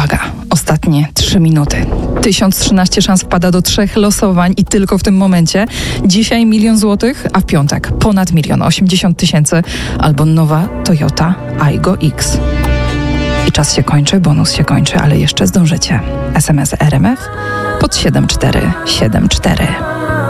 Uwaga, ostatnie 3 minuty. 1013 szans wpada do 3 losowań i tylko w tym momencie. Dzisiaj 1 000 000 złotych, a w piątek ponad 1 080 000 albo nowa Toyota Aygo X. I czas się kończy, bonus się kończy, ale jeszcze zdążycie. SMS RMF pod 7474.